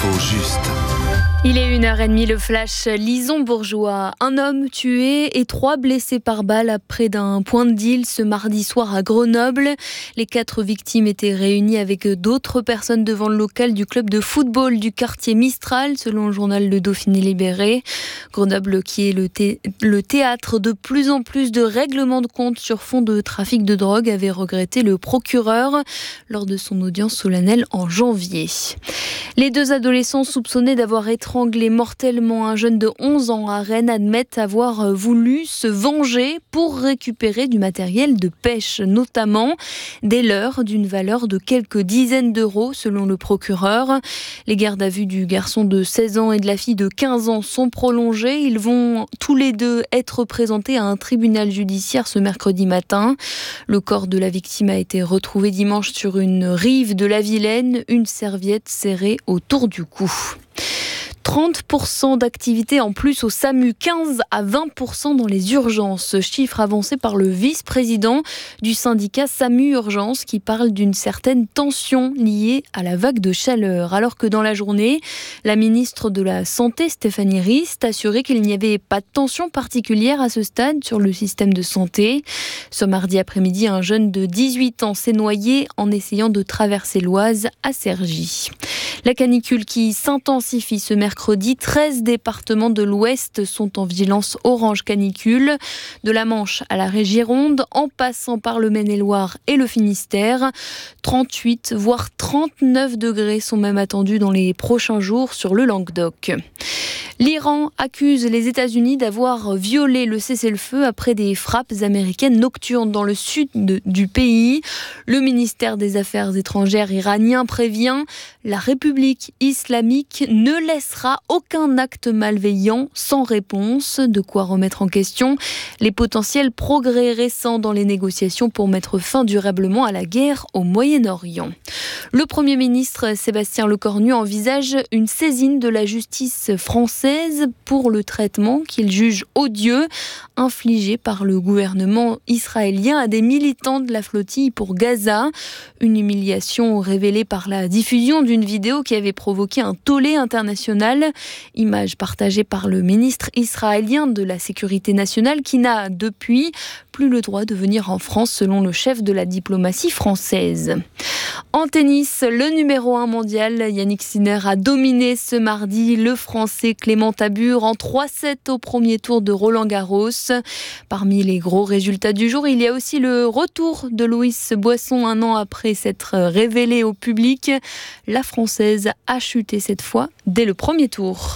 L'info juste. Il est 1h30, le flash Lison Bourgeois. Un homme tué et 3 blessés par balle après d'un point de deal ce mardi soir à Grenoble. Les 4 victimes étaient réunies avec d'autres personnes devant le local du club de football du quartier Mistral, selon le journal Le Dauphiné Libéré. Grenoble qui est le théâtre de plus en plus de règlements de compte sur fond de trafic de drogue, avait regretté le procureur lors de son audience solennelle en janvier. Les 2 adolescents soupçonnés d'avoir étranglé mortellement un jeune de 11 ans à Rennes admettent avoir voulu se venger pour récupérer du matériel de pêche, notamment des leurres d'une valeur de quelques dizaines d'euros selon le procureur. Les gardes à vue du garçon de 16 ans et de la fille de 15 ans sont prolongées. Ils vont tous les 2 être présentés à un tribunal judiciaire ce mercredi matin. Le corps de la victime a été retrouvé dimanche sur une rive de la Vilaine, une serviette serrée autour du cou. 30% d'activité en plus au SAMU, 15 à 20% dans les urgences. Chiffre avancé par le vice-président du syndicat SAMU Urgence qui parle d'une certaine tension liée à la vague de chaleur. Alors que dans la journée, la ministre de la Santé, Stéphanie Rist, a assuré qu'il n'y avait pas de tension particulière à ce stade sur le système de santé. Ce mardi après-midi, un jeune de 18 ans s'est noyé en essayant de traverser l'Oise à Cergy. La canicule qui s'intensifie ce mercredi, 13 départements de l'Ouest sont en vigilance orange canicule, de la Manche à la Gironde, en passant par le Maine-et-Loire et le Finistère. 38 voire 39 degrés sont même attendus dans les prochains jours sur le Languedoc. L'Iran accuse les États-Unis d'avoir violé le cessez-le-feu après des frappes américaines nocturnes dans le sud du pays. Le ministère des Affaires étrangères iranien prévient « La République islamique ne laissera aucun acte malveillant sans réponse », de quoi remettre en question les potentiels progrès récents dans les négociations pour mettre fin durablement à la guerre au Moyen-Orient. Le Premier ministre Sébastien Lecornu envisage une saisine de la justice française pour le traitement qu'il juge odieux infligé par le gouvernement israélien à des militants de la flottille pour Gaza. Une humiliation révélée par la diffusion d'une vidéo qui avait provoqué un tollé international. Image partagée par le ministre israélien de la Sécurité nationale qui n'a depuis plus le droit de venir en France selon le chef de la diplomatie française. En tennis, le numéro 1 mondial, Yannick Sinner, a dominé ce mardi le Français Clément Tabure en 3-7 au premier tour de Roland-Garros. Parmi les gros résultats du jour, il y a aussi le retour de Louise Boisson 1 an après s'être révélée au public. La Française a chuté cette fois dès le premier tour.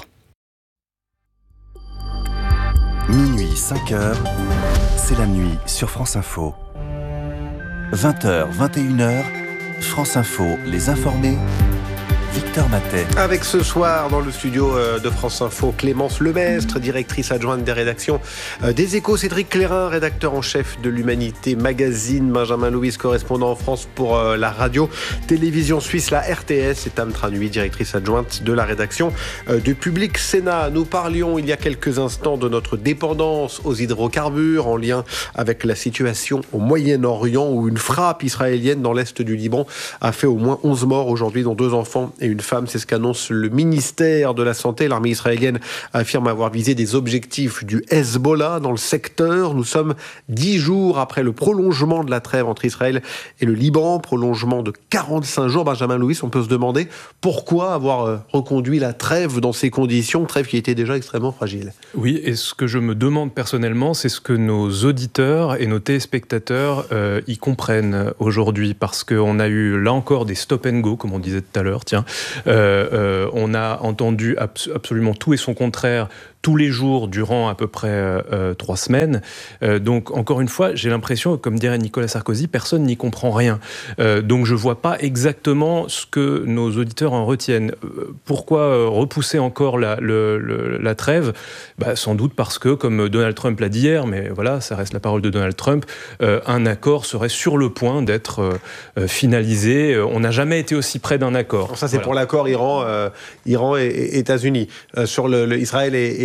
Minuit, 5h, c'est la nuit sur France Info. 20h, 21h, France Info, les informés, Victor Matet. Avec ce soir dans le studio de France Info, Clémence Lemestre, directrice adjointe des rédactions des Échos, Cédric Clérin, rédacteur en chef de l'Humanité Magazine, Benjamin Louis, correspondant en France pour la radio-télévision suisse, la RTS, et Tam Tranui, directrice adjointe de la rédaction du Public Sénat. Nous parlions il y a quelques instants de notre dépendance aux hydrocarbures en lien avec la situation au Moyen-Orient où une frappe israélienne dans l'est du Liban a fait au moins 11 morts aujourd'hui, dont 2 enfants et une femme. C'est ce qu'annonce le ministère de la Santé. L'armée israélienne affirme avoir visé des objectifs du Hezbollah dans le secteur. Nous sommes 10 jours après le prolongement de la trêve entre Israël et le Liban, prolongement de 45 jours. Benjamin Louis, on peut se demander pourquoi avoir reconduit la trêve dans ces conditions, trêve qui était déjà extrêmement fragile. Oui, et ce que je me demande personnellement, c'est ce que nos auditeurs et nos téléspectateurs y comprennent aujourd'hui, parce qu'on a eu là encore des stop and go, comme on disait tout à l'heure. Tiens, on a entendu absolument tout et son contraire tous les jours durant à peu près 3 semaines. Donc, encore une fois, j'ai l'impression, comme dirait Nicolas Sarkozy, personne n'y comprend rien. Donc, je ne vois pas exactement ce que nos auditeurs en retiennent. Pourquoi repousser encore la trêve ? Sans doute parce que, comme Donald Trump l'a dit hier, mais voilà, ça reste la parole de Donald Trump, un accord serait sur le point d'être finalisé. On n'a jamais été aussi près d'un accord. Ça, c'est voilà. Pour l'accord Iran et États-Unis. Sur Israël et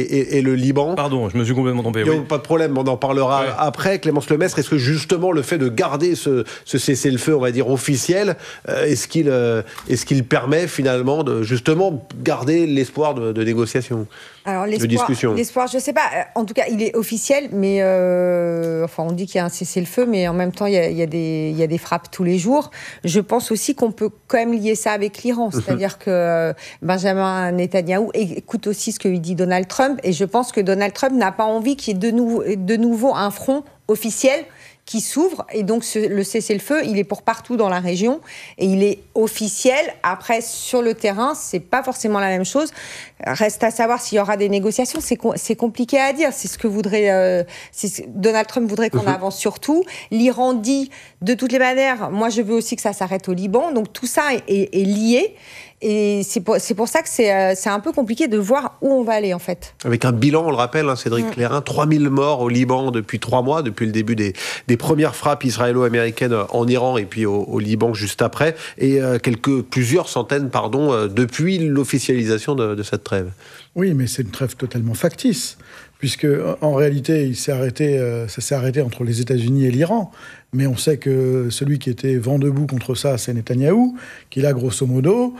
et le Liban. Pardon, je me suis complètement trompé. Oui. Pas de problème, on en parlera après. Clémence Lemestre, est-ce que justement le fait de garder ce cessez-le-feu, on va dire officiel, est-ce qu'il permet finalement de justement garder l'espoir de négociation? Alors l'espoir, je ne sais pas. En tout cas, il est officiel, mais on dit qu'il y a un cessez-le-feu, mais en même temps, il y a des frappes tous les jours. Je pense aussi qu'on peut quand même lier ça avec l'Iran, c'est-à-dire que Benjamin Netanyahou écoute aussi ce que lui dit Donald Trump, et je pense que Donald Trump n'a pas envie qu'il y ait de nouveau un front officiel qui s'ouvre, et donc le cessez-le-feu, il est pour partout dans la région, et il est officiel. Après, sur le terrain, c'est pas forcément la même chose. Reste à savoir s'il y aura des négociations. C'est compliqué à dire. C'est ce que Donald Trump voudrait qu'on avance sur tout. L'Iran dit, de toutes les manières, moi je veux aussi que ça s'arrête au Liban. Donc tout ça est lié. Et c'est pour ça que c'est un peu compliqué de voir où on va aller, en fait. Avec un bilan, on le rappelle, Cédric Clairin, 3000 morts au Liban depuis 3 mois, depuis le début des premières frappes israélo-américaines en Iran et puis au Liban juste après, et plusieurs centaines, depuis l'officialisation de cette trêve. Oui, mais c'est une trêve totalement factice, puisque en réalité, ça s'est arrêté entre les États-Unis et l'Iran. Mais on sait que celui qui était vent debout contre ça, c'est Netanyahou, qui là, grosso modo,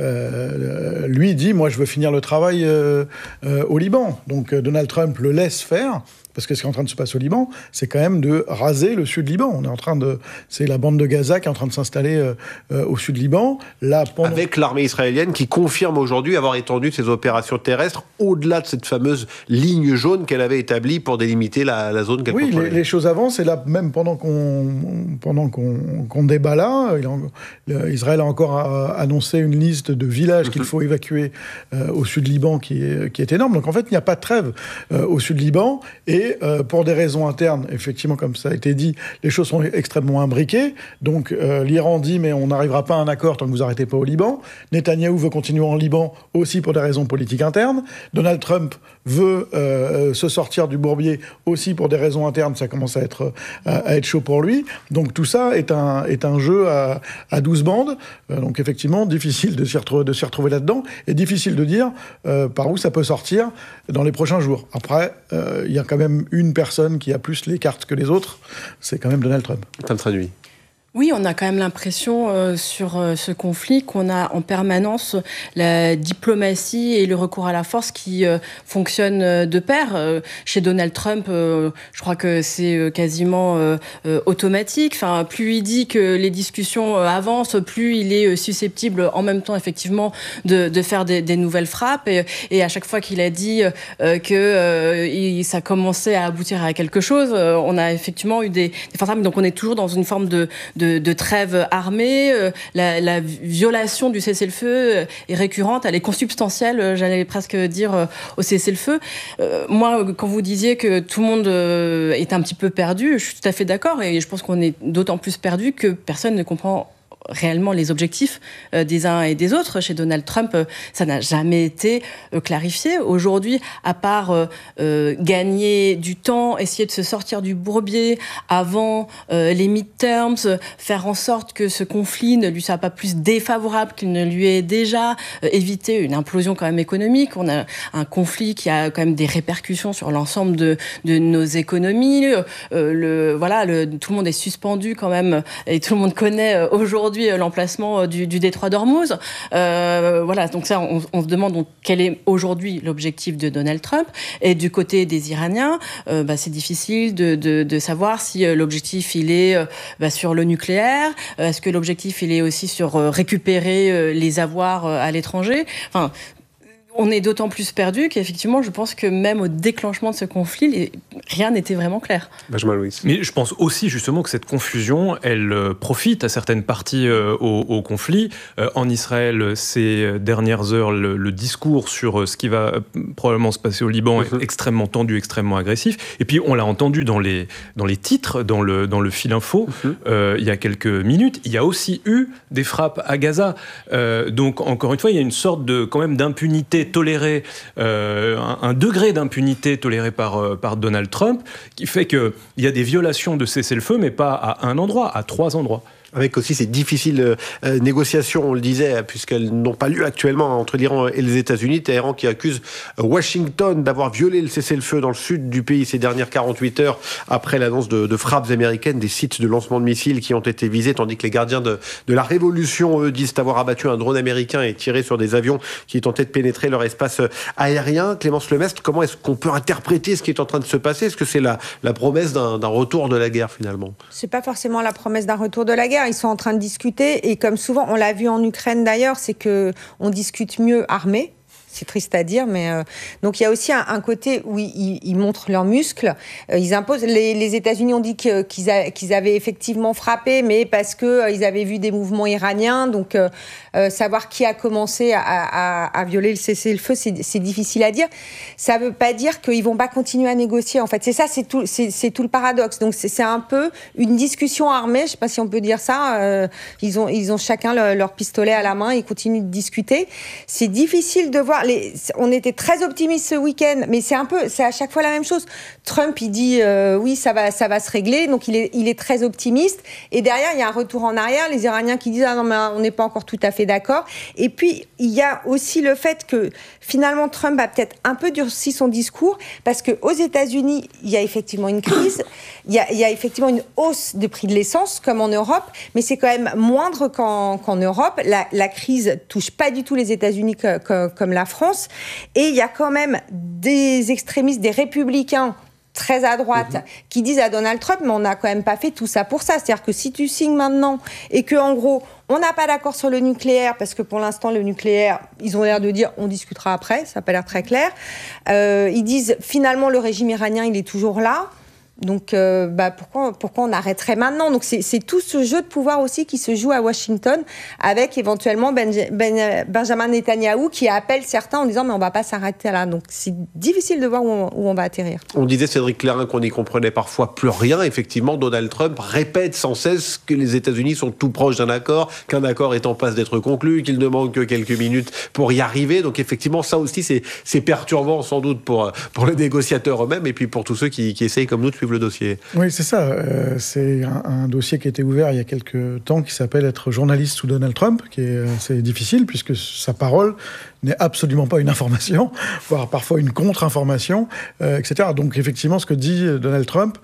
lui dit « Moi, je veux finir le travail au Liban ». Donc Donald Trump le laisse faire, parce que ce qui est en train de se passer au Liban, c'est quand même de raser le sud-Liban. C'est la bande de Gaza qui est en train de s'installer au sud-Liban. Avec l'armée israélienne qui confirme aujourd'hui avoir étendu ses opérations terrestres au-delà de cette fameuse ligne jaune qu'elle avait établie pour délimiter la zone qu'elle contrôlait. Oui, les choses avancent, et là, même pendant qu'on débat là, Israël a encore annoncé une liste de villages qu'il faut évacuer au sud-Liban qui est énorme. Donc en fait, il n'y a pas de trêve au sud-Liban, et pour des raisons internes, effectivement, comme ça a été dit, les choses sont extrêmement imbriquées. Donc l'Iran dit « mais on n'arrivera pas à un accord tant que vous n'arrêtez pas au Liban ». Netanyahou veut continuer en Liban aussi pour des raisons politiques internes. Donald Trump veut se sortir du bourbier aussi pour des raisons internes. Ça commence à être chaud pour lui. Donc tout ça est un jeu à 12 bandes. Donc effectivement, difficile de s'y retrouver là-dedans, et difficile de dire par où ça peut sortir dans les prochains jours. Après, il y a quand même une personne qui a plus les cartes que les autres, c'est quand même Donald Trump. Ça me traduit. Oui, on a quand même l'impression sur ce conflit qu'on a en permanence la diplomatie et le recours à la force qui fonctionnent de pair. Chez Donald Trump, je crois que c'est quasiment automatique. Enfin, plus il dit que les discussions avancent, plus il est susceptible en même temps effectivement de faire des nouvelles frappes. Et à chaque fois qu'il a dit que ça commençait à aboutir à quelque chose, on a effectivement eu des fantasmes. Donc on est toujours dans une forme de trêve armée. La violation du cessez-le-feu est récurrente, elle est consubstantielle, j'allais presque dire, au cessez-le-feu. Moi, quand vous disiez que tout le monde est un petit peu perdu, je suis tout à fait d'accord, et je pense qu'on est d'autant plus perdu que personne ne comprend réellement les objectifs des uns et des autres. Chez Donald Trump, ça n'a jamais été clarifié. Aujourd'hui, à part gagner du temps, essayer de se sortir du bourbier avant les midterms, faire en sorte que ce conflit ne lui soit pas plus défavorable qu'il ne lui est déjà, éviter une implosion quand même économique. On a un conflit qui a quand même des répercussions sur l'ensemble de nos économies. Tout le monde est suspendu quand même, et tout le monde connaît aujourd'hui l'emplacement du détroit d'Ormuz. Donc ça, on se demande quel est aujourd'hui l'objectif de Donald Trump. Et du côté des Iraniens, c'est difficile de savoir si l'objectif il est sur le nucléaire. Est-ce que l'objectif il est aussi sur récupérer les avoirs à l'étranger? Enfin, on est d'autant plus perdu qu'effectivement, je pense que même au déclenchement de ce conflit, rien n'était vraiment clair. Benjamin Louis. Mais je pense aussi justement que cette confusion, elle profite à certaines parties au conflit. En Israël, ces dernières heures, le discours sur ce qui va probablement se passer au Liban est extrêmement tendu, extrêmement agressif. Et puis, on l'a entendu dans les titres, dans le fil info, il y a quelques minutes. Il y a aussi eu des frappes à Gaza. Donc, encore une fois, il y a une sorte quand même d'impunité tolérée, un degré d'impunité toléré par Donald Trump, qui fait qu'il y a des violations de cessez-le-feu, mais pas à un endroit, à 3 endroits. Avec aussi ces difficiles négociations, on le disait, puisqu'elles n'ont pas lieu actuellement entre l'Iran et les États-Unis. Téhéran qui accuse Washington d'avoir violé le cessez-le-feu dans le sud du pays ces dernières 48 heures après l'annonce de frappes américaines, des sites de lancement de missiles qui ont été visés, tandis que les gardiens de la révolution, eux, disent avoir abattu un drone américain et tiré sur des avions qui tentaient de pénétrer leur espace aérien. Clémence Lemestre, comment est-ce qu'on peut interpréter ce qui est en train de se passer ? Est-ce que c'est la promesse d'un retour de la guerre, finalement ? C'est pas forcément la promesse d'un retour de la guerre. Ils sont en train de discuter et comme souvent, on l'a vu en Ukraine d'ailleurs, c'est qu'on discute mieux armés. C'est triste à dire, mais donc il y a aussi un côté où ils montrent leurs muscles. Ils imposent. Les États-Unis ont dit qu'ils avaient effectivement frappé, mais parce que ils avaient vu des mouvements iraniens. Donc savoir qui a commencé à violer le cessez-le-feu, c'est difficile à dire. Ça veut pas dire qu'ils vont pas continuer à négocier. En fait, c'est ça, c'est tout le paradoxe. Donc c'est un peu une discussion armée. Je sais pas si on peut dire ça. Ils ont chacun leur pistolet à la main. Ils continuent de discuter. C'est difficile de voir. On était très optimistes ce week-end, mais c'est à chaque fois la même chose. Trump, il dit oui, ça va se régler, donc il est très optimiste. Et derrière, il y a un retour en arrière. Les Iraniens qui disent ah non, mais on n'est pas encore tout à fait d'accord. Et puis il y a aussi le fait que finalement Trump a peut-être un peu durci son discours parce que aux États-Unis, il y a effectivement une crise, il y a effectivement une hausse des prix de l'essence comme en Europe, mais c'est quand même moindre qu'en Europe. La crise touche pas du tout les États-Unis comme la France. Et il y a quand même des extrémistes, des républicains très à droite, qui disent à Donald Trump, mais on n'a quand même pas fait tout ça pour ça. C'est-à-dire que si tu signes maintenant et que en gros, on n'a pas d'accord sur le nucléaire, parce que pour l'instant, le nucléaire, ils ont l'air de dire, on discutera après, ça n'a pas l'air très clair. Ils disent, finalement, le régime iranien, il est toujours là. Donc, pourquoi on arrêterait maintenant ? Donc, c'est tout ce jeu de pouvoir aussi qui se joue à Washington, avec éventuellement Benjamin Netanyahou qui appelle certains en disant mais on va pas s'arrêter là. Donc, c'est difficile de voir où on va atterrir. On disait, Cédric Clairin, qu'on n'y comprenait parfois plus rien. Effectivement, Donald Trump répète sans cesse que les États-Unis sont tout proches d'un accord, qu'un accord est en passe d'être conclu, qu'il ne manque que quelques minutes pour y arriver. Donc, effectivement, ça aussi, c'est perturbant sans doute pour les négociateurs eux-mêmes et puis pour tous ceux qui essayent comme nous de le dossier. Oui, c'est ça. C'est un dossier qui a été ouvert il y a quelques temps qui s'appelle être journaliste sous Donald Trump, qui est assez difficile puisque sa parole n'est absolument pas une information, voire parfois une contre-information, etc. Donc effectivement, ce que dit Donald Trump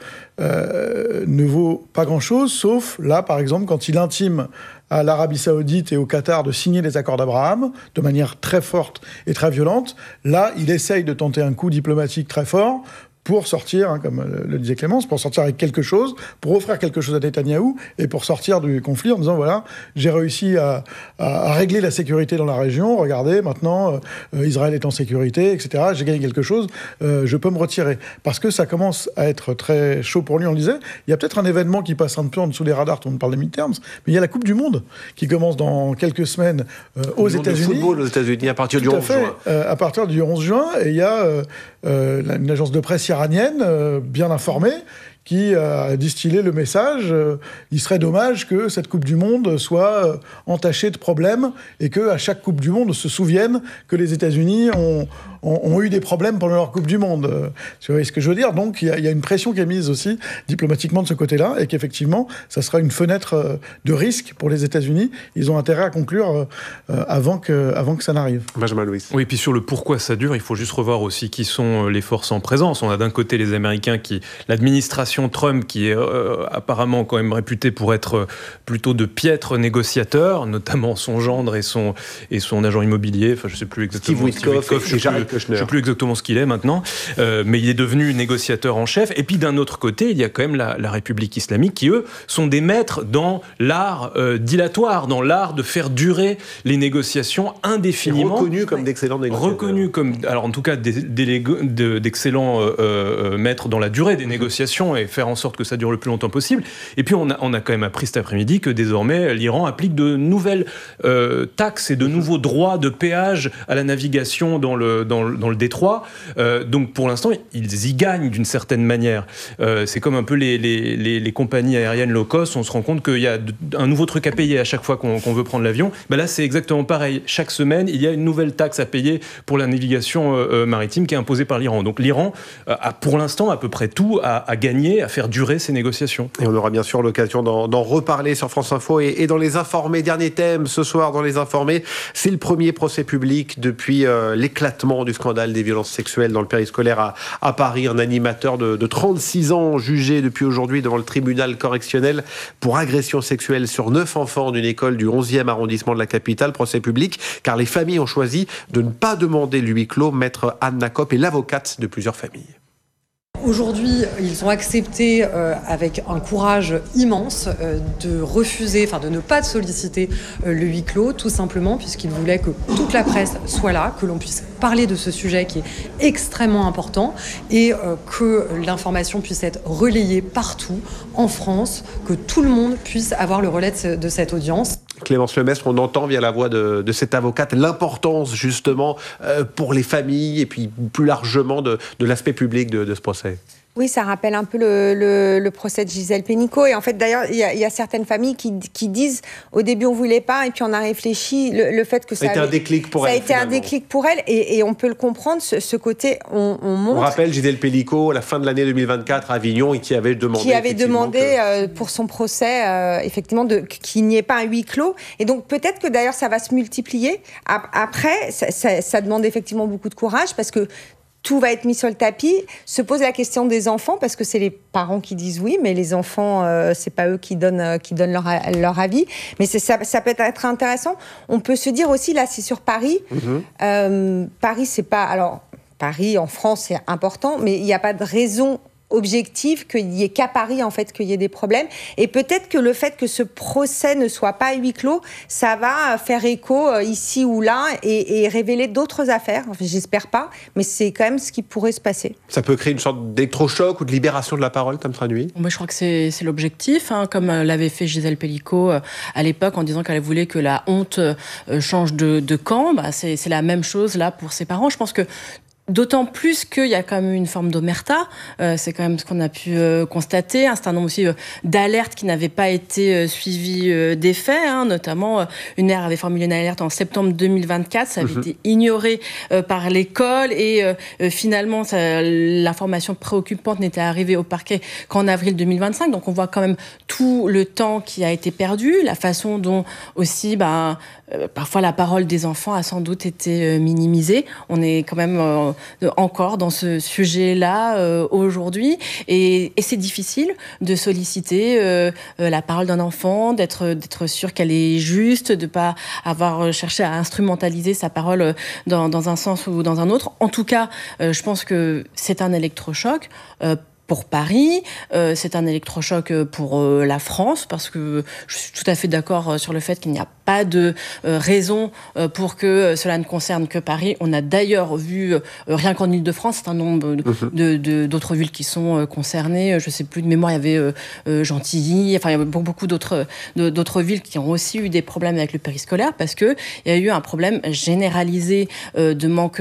ne vaut pas grand-chose, sauf là, par exemple, quand il intime à l'Arabie Saoudite et au Qatar de signer les accords d'Abraham de manière très forte et très violente. Là, il essaye de tenter un coup diplomatique très fort pour sortir, comme le disait Clémence, pour sortir avec quelque chose, pour offrir quelque chose à Netanyahou et pour sortir du conflit en disant voilà, j'ai réussi à régler la sécurité dans la région, regardez, maintenant Israël est en sécurité, etc. J'ai gagné quelque chose, je peux me retirer. Parce que ça commence à être très chaud pour lui, on le disait. Il y a peut-être un événement qui passe un peu en dessous des radars, tout le monde parle des midterms, mais il y a la Coupe du Monde qui commence dans quelques semaines aux États-Unis. Le football aux États-Unis à partir du 11 juin. À partir du 11 juin, et il y a une agence de presse iranienne, bien informée, qui a distillé le message. Il serait dommage que cette Coupe du Monde soit entachée de problèmes et qu'à chaque Coupe du Monde, on se souvienne que les États-Unis ont eu des problèmes pendant leur Coupe du Monde. Tu vois ce que je veux dire ? Donc, il y a une pression qui est mise aussi diplomatiquement de ce côté-là et qu'effectivement, ça sera une fenêtre de risque pour les États-Unis. Ils ont intérêt à conclure avant que ça n'arrive. Benjamin Louis. Oui, et puis sur le pourquoi ça dure, il faut juste revoir aussi qui sont les forces en présence. On a d'un côté les Américains l'administration Trump qui est apparemment quand même réputée pour être plutôt de piètres négociateurs, notamment son gendre et son agent immobilier. Enfin, je ne sais plus exactement. Steve Witkoff et Jared Kushner. Je ne sais plus exactement ce qu'il est maintenant, mais il est devenu négociateur en chef. Et puis d'un autre côté, il y a quand même la République islamique qui, eux, sont des maîtres dans l'art dilatoire, dans l'art de faire durer les négociations indéfiniment. Reconnus comme d'excellents négociateurs. Reconnus comme, alors en tout cas, d'excellents maîtres dans la durée des négociations et faire en sorte que ça dure le plus longtemps possible. Et puis on a quand même appris cet après-midi que désormais l'Iran applique de nouvelles taxes et de nouveaux droits de péage à la navigation dans le détroit. Donc pour l'instant, ils y gagnent d'une certaine manière. C'est comme un peu les compagnies aériennes low cost. On se rend compte qu'il y a un nouveau truc à payer à chaque fois qu'on veut prendre l'avion. Ben là, c'est exactement pareil. Chaque semaine, il y a une nouvelle taxe à payer pour la navigation maritime qui est imposée par l'Iran. Donc l'Iran a pour l'instant à peu près tout à gagner continuer à faire durer ces négociations. Et on aura bien sûr l'occasion d'en reparler sur France Info et dans Les Informés. Dernier thème ce soir dans Les Informés, c'est le premier procès public depuis l'éclatement du scandale des violences sexuelles dans le périscolaire à Paris. Un animateur de 36 ans jugé depuis aujourd'hui devant le tribunal correctionnel pour agression sexuelle sur 9 enfants d'une école du 11e arrondissement de la capitale. Procès public car les familles ont choisi de ne pas demander le huis clos. Maître Anne Nakop est l'avocate de plusieurs familles. Aujourd'hui, ils ont accepté avec un courage immense de refuser, de ne pas solliciter le huis clos, tout simplement puisqu'ils voulaient que toute la presse soit là, que l'on puisse parler de ce sujet qui est extrêmement important et que l'information puisse être relayée partout en France, que tout le monde puisse avoir le relais de cette audience. Clémence Lemestre, on entend via la voix de cette avocate l'importance justement pour les familles et puis plus largement de l'aspect public de ce procès. Oui, ça rappelle un peu le procès de Gisèle Pénicaud. Et en fait, d'ailleurs, il y a certaines familles qui disent au début on voulait pas, et puis on a réfléchi. Le fait que ça a été un déclic pour elle. Ça a été un déclic pour elle, et on peut le comprendre. Ce côté, on montre. On rappelle Gisèle Pénicaud à la fin de l'année 2024 à Avignon et qui avait demandé pour son procès effectivement qu'il n'y ait pas un huis clos. Et donc peut-être que d'ailleurs ça va se multiplier. Après, ça demande effectivement beaucoup de courage parce que tout va être mis sur le tapis. Se pose la question des enfants, parce que c'est les parents qui disent oui, mais les enfants, c'est pas eux qui donnent leur avis. Mais ça peut être intéressant. On peut se dire aussi, là, c'est sur Paris. Paris, c'est pas... Alors, Paris, en France, c'est important, mais il n'y a pas de raison objectif qu'il n'y ait qu'à Paris, en fait, qu'il y ait des problèmes. Et peut-être que le fait que ce procès ne soit pas à huis clos, ça va faire écho ici ou là et révéler d'autres affaires. Enfin, j'espère pas, mais c'est quand même ce qui pourrait se passer. Ça peut créer une sorte d'électrochoc ou de libération de la parole, Tam Franui ? Moi, je crois que c'est l'objectif, comme l'avait fait Gisèle Pénicaud à l'époque en disant qu'elle voulait que la honte change de camp. C'est la même chose là pour ses parents. Je pense que d'autant plus qu'il y a quand même une forme d'omerta, c'est quand même ce qu'on a pu constater, un certain nombre aussi d'alertes qui n'avaient pas été suivies des faits, notamment une mère avait formulé une alerte en septembre 2024, ça avait été ignoré par l'école et finalement l'information préoccupante n'était arrivée au parquet qu'en avril 2025, donc on voit quand même tout le temps qui a été perdu, la façon dont aussi parfois la parole des enfants a sans doute été minimisée, on est quand même encore dans ce sujet-là aujourd'hui. Et c'est difficile de solliciter la parole d'un enfant, d'être sûr qu'elle est juste, de ne pas avoir cherché à instrumentaliser sa parole dans un sens ou dans un autre. En tout cas, je pense que c'est un électrochoc pour Paris, c'est un électrochoc pour la France, parce que je suis tout à fait d'accord sur le fait qu'il n'y a pas de raison pour que cela ne concerne que Paris. On a d'ailleurs vu, rien qu'en Ile-de-France, un nombre d'autres villes qui sont concernées. Je ne sais plus de mémoire, il y avait Gentilly, enfin il y avait beaucoup d'autres villes qui ont aussi eu des problèmes avec le périscolaire, parce qu'il y a eu un problème généralisé de manque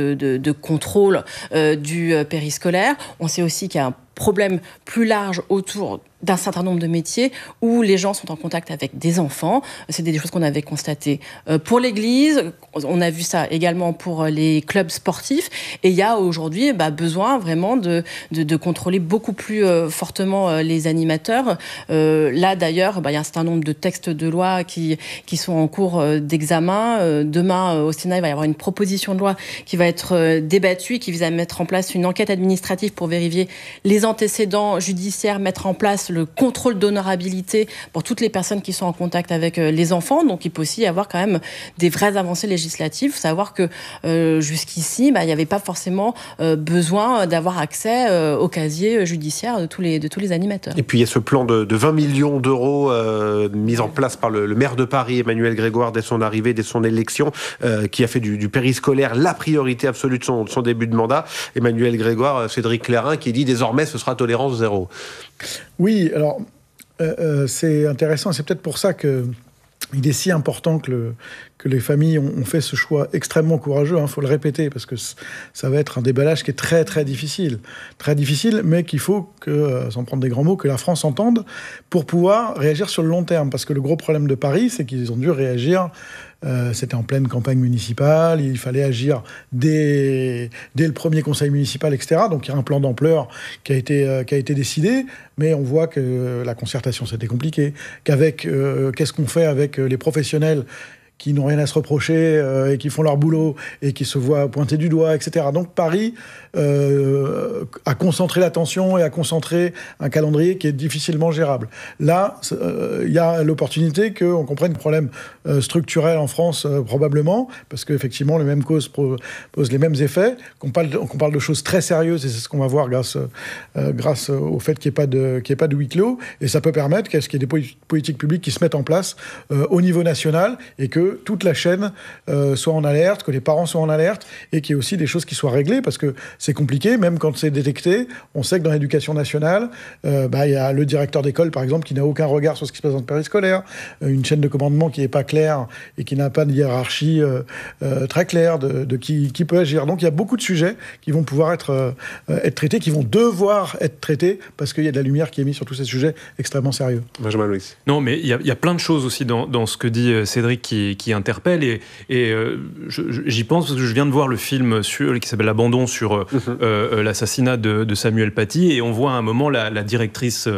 de contrôle du périscolaire. On sait aussi qu'il y a un problème plus large autour d'un certain nombre de métiers où les gens sont en contact avec des enfants. C'est des choses qu'on avait constatées pour l'Église. On a vu ça également pour les clubs sportifs. Et il y a aujourd'hui besoin vraiment de contrôler beaucoup plus fortement les animateurs. Là, d'ailleurs, il y a un certain nombre de textes de loi qui sont en cours d'examen. Demain, au Sénat, il va y avoir une proposition de loi qui va être débattue, qui vise à mettre en place une enquête administrative pour vérifier les antécédents judiciaires, mettre en place le contrôle d'honorabilité pour toutes les personnes qui sont en contact avec les enfants. Donc, il peut aussi y avoir quand même des vraies avancées législatives. Il faut savoir que jusqu'ici, il n'y avait pas forcément besoin d'avoir accès au casier judiciaire de tous les animateurs. Et puis, il y a ce plan de 20 millions d'euros mis en place par le maire de Paris, Emmanuel Grégoire, dès son arrivée, dès son élection, qui a fait du périscolaire la priorité absolue de son début de mandat. Emmanuel Grégoire, Cédric Clairin, qui dit désormais ce sera tolérance zéro. Oui, alors c'est intéressant, c'est peut-être pour ça qu'il est si important que les familles ont fait ce choix extrêmement courageux, faut le répéter, parce que ça va être un déballage qui est très très difficile, mais qu'il faut, sans prendre des grands mots, que la France entende pour pouvoir réagir sur le long terme, parce que le gros problème de Paris, c'est qu'ils ont dû réagir C'était en pleine campagne municipale, il fallait agir dès le premier conseil municipal, etc. Donc il y a un plan d'ampleur qui a été décidé, mais on voit que la concertation, c'était compliqué. Qu'est-ce qu'on fait avec les professionnels qui n'ont rien à se reprocher et qui font leur boulot et qui se voient pointer du doigt, etc. Donc Paris a concentré l'attention et a concentré un calendrier qui est difficilement gérable. Là, il y a l'opportunité qu'on comprenne le problème structurel en France, probablement, parce qu'effectivement, les mêmes causes posent les mêmes effets, qu'on parle de choses très sérieuses, et c'est ce qu'on va voir grâce au fait qu'il n'y ait pas de huis clos, et ça peut permettre qu'il y ait des politiques publiques qui se mettent en place au niveau national, et que toute la chaîne soit en alerte, que les parents soient en alerte, et qu'il y ait aussi des choses qui soient réglées, parce que c'est compliqué, même quand c'est détecté. On sait que dans l'éducation nationale, il y a le directeur d'école, par exemple, qui n'a aucun regard sur ce qui se passe dans le périscolaire, une chaîne de commandement qui n'est pas claire et qui n'a pas de hiérarchie très claire de qui peut agir. Donc il y a beaucoup de sujets qui vont pouvoir être traités, qui vont devoir être traités, parce qu'il y a de la lumière qui est mise sur tous ces sujets extrêmement sérieux. Benjamin Louis. Non, mais il y a plein de choses aussi dans ce que dit Cédric qui interpelle, et j'y pense parce que je viens de voir le film qui s'appelle L'Abandon sur l'assassinat de Samuel Paty, et on voit à un moment la directrice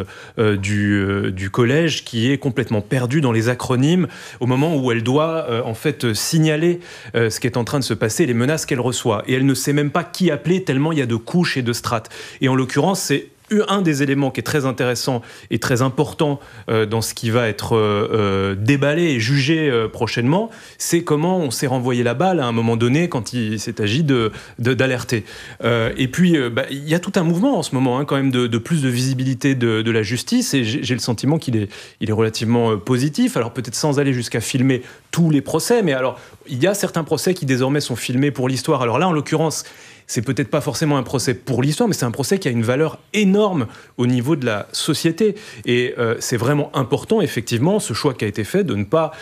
du collège qui est complètement perdue dans les acronymes au moment où elle doit en fait signaler ce qui est en train de se passer, les menaces qu'elle reçoit, et elle ne sait même pas qui appeler tellement il y a de couches et de strates. Et en l'occurrence, c'est un des éléments qui est très intéressant et très important dans ce qui va être déballé et jugé prochainement, c'est comment on s'est renvoyé la balle à un moment donné quand il s'est agi d'alerter. Et puis, il y a tout un mouvement en ce moment, quand même, de plus de visibilité de la justice, et j'ai le sentiment qu'il est relativement positif. Alors peut-être sans aller jusqu'à filmer tous les procès, mais alors il y a certains procès qui désormais sont filmés pour l'histoire. Alors là, en l'occurrence, c'est peut-être pas forcément un procès pour l'histoire, mais c'est un procès qui a une valeur énorme au niveau de la société. Et c'est vraiment important, effectivement, ce choix qui a été fait de ne pas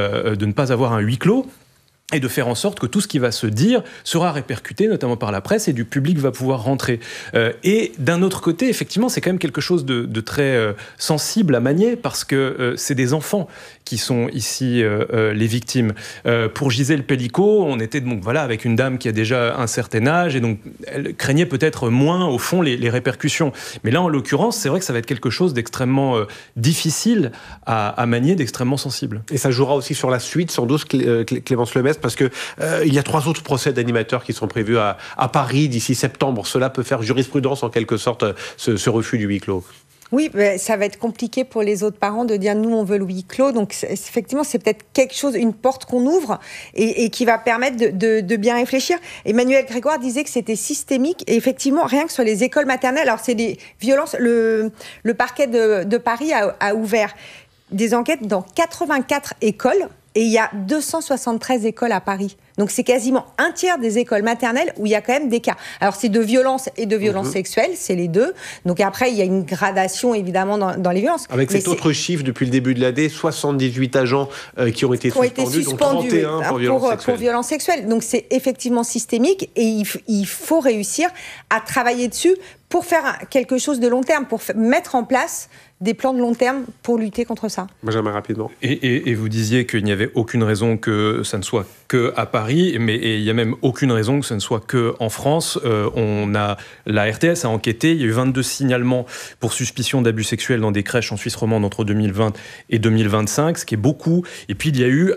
avoir un huis clos, et de faire en sorte que tout ce qui va se dire sera répercuté, notamment par la presse, et du public va pouvoir rentrer. Et d'un autre côté, effectivement, c'est quand même quelque chose de très sensible à manier, parce que c'est des enfants qui sont ici les victimes. Pour Gisèle Pelicot, on était avec une dame qui a déjà un certain âge, et donc elle craignait peut-être moins, au fond, les répercussions. Mais là, en l'occurrence, c'est vrai que ça va être quelque chose d'extrêmement difficile à manier, d'extrêmement sensible. Et ça jouera aussi sur la suite, sans doute, Clémence Lemestre, parce que il y a 3 autres procès d'animateurs qui sont prévus à Paris d'ici septembre. Cela peut faire jurisprudence, en quelque sorte, ce refus du huis clos. Oui, ça va être compliqué pour les autres parents de dire nous on veut le huis clos. Donc effectivement, c'est peut-être quelque chose, une porte qu'on ouvre et qui va permettre de bien réfléchir. Emmanuel Grégoire disait que c'était systémique, et effectivement, rien que sur les écoles maternelles, alors c'est des violences, le parquet de Paris a ouvert des enquêtes dans 84 écoles. Et il y a 273 écoles à Paris. Donc c'est quasiment un tiers des écoles maternelles où il y a quand même des cas. Alors c'est de violence et de violence sexuelle, c'est les deux. Donc après, il y a une gradation évidemment dans les violences. Avec cet autre chiffre depuis le début de l'année, 78 agents qui ont été suspendus, dont 31 pour violence sexuelle. Donc c'est effectivement systémique, et il faut réussir à travailler dessus pour faire quelque chose de long terme, pour mettre en place des plans de long terme pour lutter contre ça. Benjamin, rapidement. Et vous disiez qu'il n'y avait aucune raison que ça ne soit que à Paris, mais il n'y a même aucune raison que ce ne soit que en France. La RTS a enquêté, il y a eu 22 signalements pour suspicion d'abus sexuels dans des crèches en Suisse romande entre 2020 et 2025, ce qui est beaucoup. Et puis il y a eu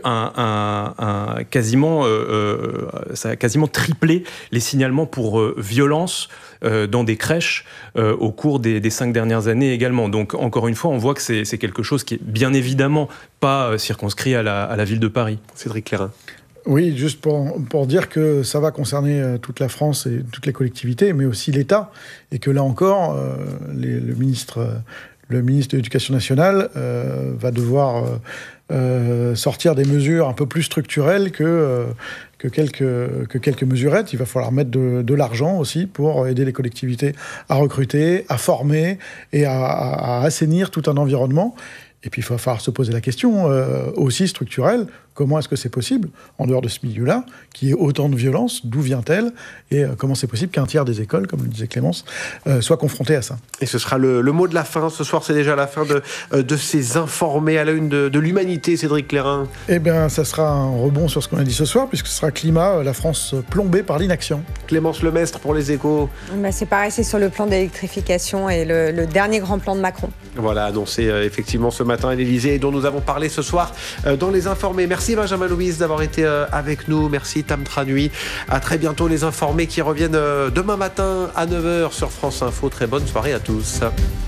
ça a quasiment triplé les signalements pour violence dans des crèches au cours des 5 dernières années également. Donc encore une fois, on voit que c'est quelque chose qui est bien évidemment pas circonscrit à la ville de Paris. Cédric Clairin. Oui, juste pour dire que ça va concerner toute la France et toutes les collectivités, mais aussi l'État, et que là encore, le ministre de l'Éducation nationale va devoir sortir des mesures un peu plus structurelles que quelques mesurettes. Il va falloir mettre de l'argent aussi pour aider les collectivités à recruter, à former et à assainir tout un environnement. Et puis, il va falloir se poser la question aussi structurelle. comment est-ce que c'est possible, en dehors de ce milieu-là, qu'il y ait autant de violence, d'où vient-elle, et comment c'est possible qu'un tiers des écoles, comme le disait Clémence, soit confronté à ça. Et ce sera le mot de la fin. Ce soir, c'est déjà la fin de ces informés à la une de l'Humanité, Cédric Clairin. Eh bien, ça sera un rebond sur ce qu'on a dit ce soir, puisque ce sera climat, la France plombée par l'inaction. Clémence Lemestre pour Les Échos. C'est pareil, c'est sur le plan d'électrification et le dernier grand plan de Macron. Voilà, annoncé effectivement ce matin à l'Élysée et dont nous avons parlé ce soir dans Les Informés. Merci Benjamin Louise d'avoir été avec nous. Merci Tam Tranuy. À très bientôt Les Informés qui reviennent demain matin à 9h sur France Info. Très bonne soirée à tous.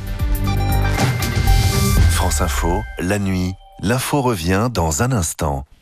France Info, la nuit, l'info revient dans un instant.